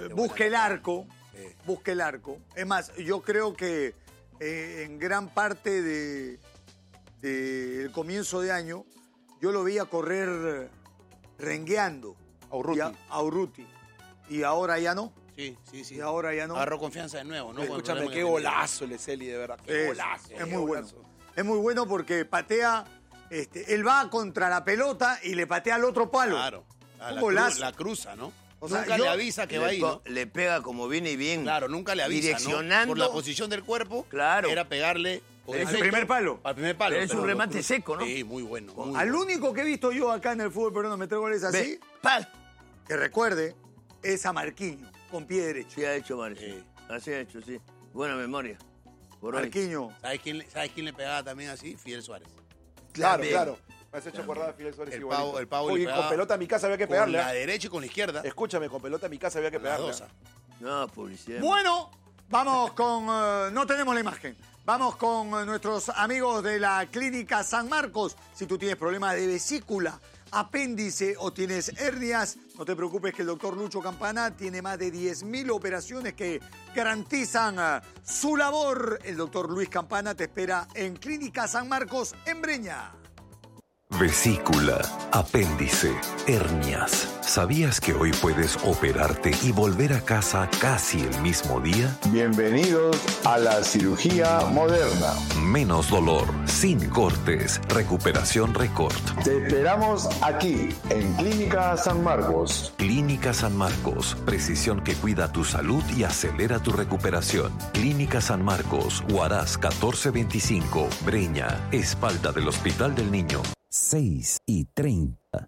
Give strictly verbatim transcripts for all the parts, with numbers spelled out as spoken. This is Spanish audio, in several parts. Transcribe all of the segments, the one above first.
busque el arco, sí. busque el arco. Es más, yo creo que eh, en gran parte del de, de comienzo de año, yo lo veía correr rengueando a Urruti. Y, a, a Urruti. Y ahora ya no. Sí, sí, sí. Y ahora ya no. Agarró confianza de nuevo, ¿no? Escúchame, qué golazo el Eseli, de verdad. Qué es, golazo. Es qué muy golazo. bueno. Es muy bueno porque patea, este, él va contra la pelota y le patea al otro palo. Claro. A Un la, golazo. cru, la cruza, ¿no? O sea, nunca yo, le avisa que le va ahí, ¿no? Le pega como viene y bien. Claro, nunca le avisa, direccionando. ¿no? Por la posición del cuerpo, claro. era pegarle... Al primer palo. Al primer palo. Pero es un remate cruza. seco, ¿no? Sí, muy bueno. Muy Al bueno. único que he visto yo acá en el fútbol peruano meter goles así, Ve, ¡pal! que recuerde, es a Marquinhos, con pie derecho. Sí, ha hecho, Mario. Sí. Así ha hecho, sí. Buena memoria. Por hoy. Marquinhos. ¿Sabes quién, le- ¿Sabes quién le pegaba también así? Fidel Suárez. Claro, También. claro. Me has hecho acordar de Fidel Suárez El igualito. pavo- el pavo le Oye, pegaba con pelota a mi casa había que Con pegarle. la ¿eh? derecha y con la izquierda. Escúchame, con pelota a mi casa había que Con las pegarle. dos. ¿eh? No, publicidad. Bueno, vamos con... Uh, no tenemos la imagen. Vamos con uh, nuestros amigos de la Clínica San Marcos. Si tú tienes problemas de vesícula, apéndice o tienes hernias, no te preocupes que el doctor Lucho Campana tiene más de diez mil operaciones que garantizan uh, su labor. El doctor Luis Campana te espera en Clínica San Marcos en Breña. Vesícula, apéndice, hernias. ¿Sabías que hoy puedes operarte y volver a casa casi el mismo día? Bienvenidos a la cirugía moderna. Menos dolor, sin cortes, recuperación récord. Te esperamos aquí, en Clínica San Marcos. Clínica San Marcos, precisión que cuida tu salud y acelera tu recuperación. Clínica San Marcos, Huaraz catorce veinticinco, Breña, espalda del Hospital del Niño. seis y treinta.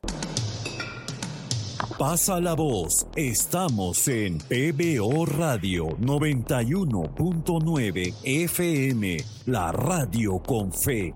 Pasa la voz. Estamos en P B O Radio noventa y uno punto nueve F M, la radio con fe.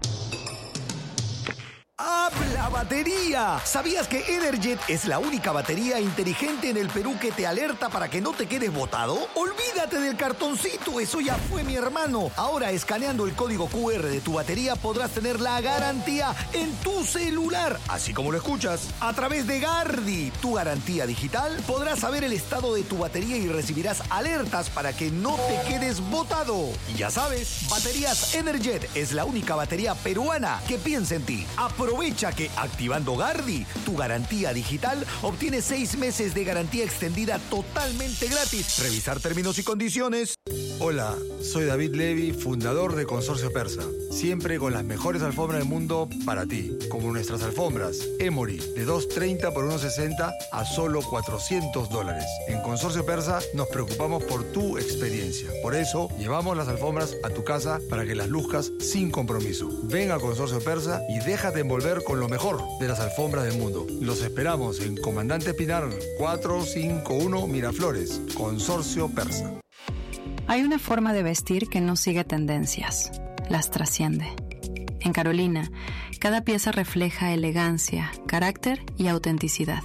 ¡Habla batería! ¿Sabías que Energet es la única batería inteligente en el Perú que te alerta para que no te quedes botado? Olvídate del cartoncito, eso ya fue, mi hermano. Ahora, escaneando el código Q R de tu batería, podrás tener la garantía en tu celular, así como lo escuchas. A través de Gardi, tu garantía digital, podrás saber el estado de tu batería y recibirás alertas para que no te quedes botado. Y ya sabes, Baterías Energet es la única batería peruana que piensa en ti. Aprovecha que activando Gardi, tu garantía digital, obtienes seis meses de garantía extendida totalmente gratis. Revisar términos y condiciones. Hola, soy David Levy, fundador de Consorcio Persa. Siempre con las mejores alfombras del mundo para ti, como nuestras alfombras Emory de dos treinta por uno sesenta a solo cuatrocientos dólares. En Consorcio Persa nos preocupamos por tu experiencia. Por eso llevamos las alfombras a tu casa para que las luzcas sin compromiso. Ven a Consorcio Persa y déjate envolver con lo mejor de las alfombras del mundo. Los esperamos en Comandante Pinar cuatrocientos cincuenta y uno Miraflores, Consorcio Persa. Hay una forma de vestir que no sigue tendencias, las trasciende. En Carolina, cada pieza refleja elegancia, carácter y autenticidad.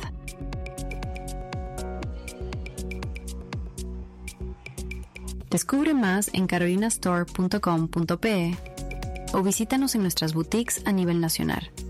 Descubre más en carolinastore punto com punto pe o visítanos en nuestras boutiques a nivel nacional.